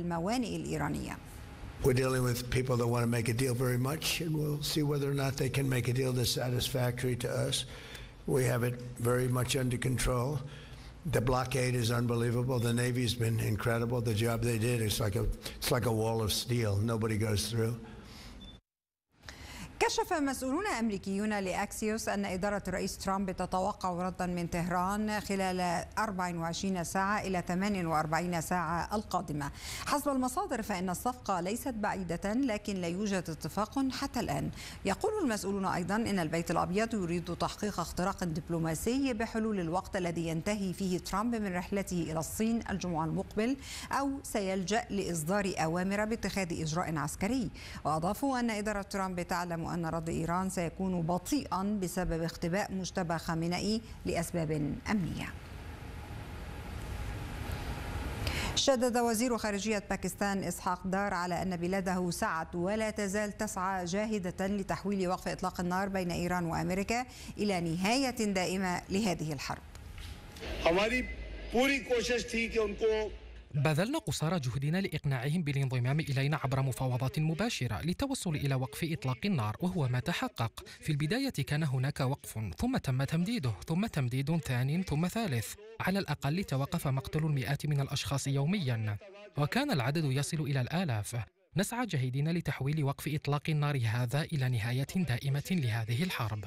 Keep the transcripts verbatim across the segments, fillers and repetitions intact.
الموانئ الإيرانية. We're dealing with people that want to make a deal very much, and we'll see whether or not they can make a deal that's satisfactory to us. We have it very much under control. The blockade is unbelievable. The Navy's been incredible. The job they did is like a, it's like a wall of steel. Nobody goes through. كشف مسؤولون أمريكيون لأكسيوس أن إدارة الرئيس ترامب تتوقع ردا من طهران خلال أربع وعشرين ساعة إلى ثمان وأربعين ساعة القادمة. حسب المصادر فإن الصفقة ليست بعيدة، لكن لا يوجد اتفاق حتى الآن. يقول المسؤولون أيضا إن البيت الأبيض يريد تحقيق اختراق دبلوماسي بحلول الوقت الذي ينتهي فيه ترامب من رحلته إلى الصين الجمعة المقبل، أو سيلجأ لإصدار أوامر باتخاذ إجراء عسكري. وأضافوا أن إدارة ترامب تعلم أن رد إيران سيكون بطيئا بسبب اختباء مجتبى خامنئي لأسباب أمنية. شدد وزير خارجية باكستان إسحاق دار على أن بلاده سعت ولا تزال تسعى جاهدة لتحويل وقف إطلاق النار بين إيران وأمريكا إلى نهاية دائمة لهذه الحرب. بذلنا قصارى جهدنا لإقناعهم بالانضمام إلينا عبر مفاوضات مباشرة للتوصل إلى وقف إطلاق النار، وهو ما تحقق. في البداية كان هناك وقف، ثم تم تمديده، ثم تمديد ثاني، ثم ثالث. على الأقل توقف مقتل المئات من الأشخاص يوميا، وكان العدد يصل إلى الآلاف. نسعى جاهدين لتحويل وقف إطلاق النار هذا إلى نهاية دائمة لهذه الحرب.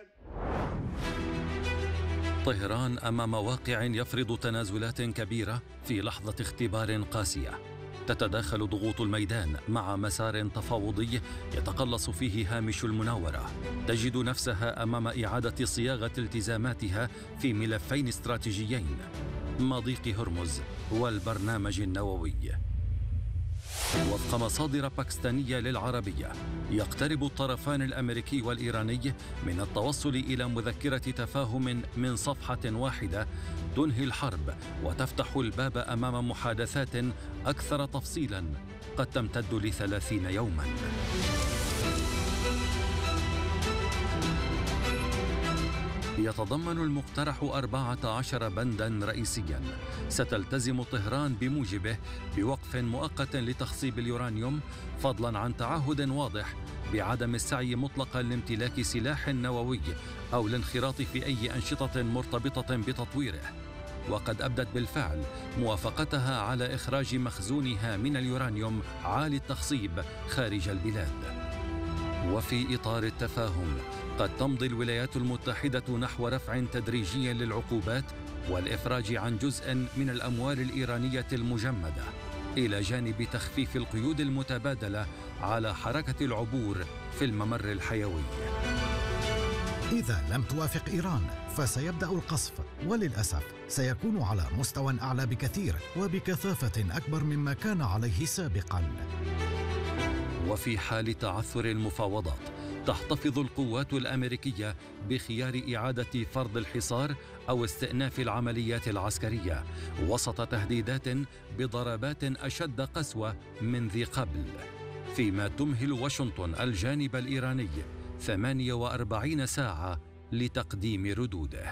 طهران أمام واقع يفرض تنازلات كبيرة في لحظة اختبار قاسية. تتداخل ضغوط الميدان مع مسار تفاوضي يتقلص فيه هامش المناورة. تجد نفسها أمام إعادة صياغة التزاماتها في ملفين استراتيجيين: مضيق هرمز والبرنامج النووي. وفق مصادر باكستانية للعربية، يقترب الطرفان الأمريكي والإيراني من التوصل إلى مذكرة تفاهم من صفحة واحدة تنهي الحرب وتفتح الباب أمام محادثات أكثر تفصيلا قد تمتد لثلاثين يوما. يتضمن المقترح أربعة عشر بندا رئيسيا ستلتزم طهران بموجبه بوقف مؤقت لتخصيب اليورانيوم، فضلا عن تعهد واضح بعدم السعي مطلقا لامتلاك سلاح نووي أو الانخراط في أي أنشطة مرتبطة بتطويره. وقد أبدت بالفعل موافقتها على إخراج مخزونها من اليورانيوم عالي التخصيب خارج البلاد. وفي إطار التفاهم قد تمضي الولايات المتحدة نحو رفع تدريجي للعقوبات والإفراج عن جزء من الأموال الإيرانية المجمدة، إلى جانب تخفيف القيود المتبادلة على حركة العبور في الممر الحيوي. إذا لم توافق إيران فسيبدأ القصف، وللأسف سيكون على مستوى أعلى بكثير وبكثافة أكبر مما كان عليه سابقاً. وفي حال تعثر المفاوضات تحتفظ القوات الأمريكية بخيار إعادة فرض الحصار أو استئناف العمليات العسكرية وسط تهديدات بضربات أشد قسوة من ذي قبل، فيما تمهل واشنطن الجانب الإيراني ثمانية وأربعين ساعة لتقديم ردوده.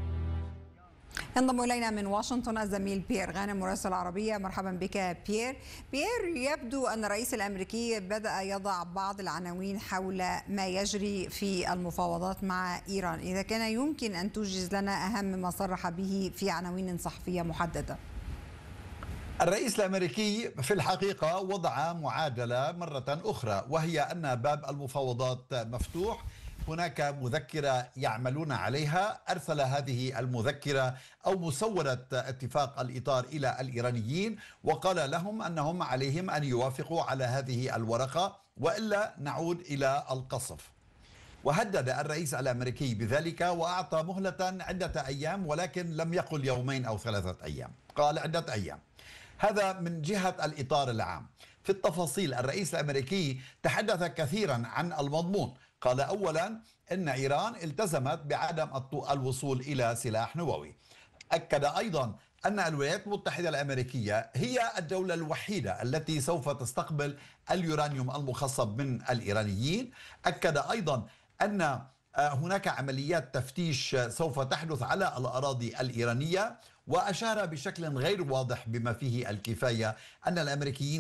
ينضم إلينا من واشنطن الزميل بيير غانم مراسل العربية. مرحبا بك بيير. بيير، يبدو أن الرئيس الأمريكي بدأ يضع بعض العناوين حول ما يجري في المفاوضات مع إيران، إذا كان يمكن أن توجز لنا أهم ما صرح به في عناوين صحفية محددة. الرئيس الأمريكي في الحقيقة وضع معادلة مرة أخرى، وهي أن باب المفاوضات مفتوح. هناك مذكرة يعملون عليها، أرسل هذه المذكرة أو مسودة اتفاق الإطار إلى الإيرانيين وقال لهم أنهم عليهم أن يوافقوا على هذه الورقة وإلا نعود إلى القصف. وهدد الرئيس الأمريكي بذلك وأعطى مهلة عدة أيام، ولكن لم يقل يومين أو ثلاثة أيام، قال عدة أيام. هذا من جهة الإطار العام. في التفاصيل الرئيس الأمريكي تحدث كثيرا عن المضمون. قال أولا أن إيران التزمت بعدم الوصول إلى سلاح نووي. أكد أيضا أن الولايات المتحدة الأمريكية هي الدولة الوحيدة التي سوف تستقبل اليورانيوم المخصب من الإيرانيين. أكد أيضا أن هناك عمليات تفتيش سوف تحدث على الأراضي الإيرانية، وأشار بشكل غير واضح بما فيه الكفاية أن الأمريكيين